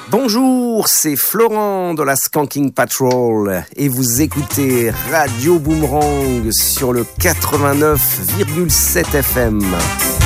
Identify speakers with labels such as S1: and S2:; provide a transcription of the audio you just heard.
S1: Bonjour, c'est Florent de la Skanking Patrol et vous écoutez Radio Boomerang sur le 89,7 FM.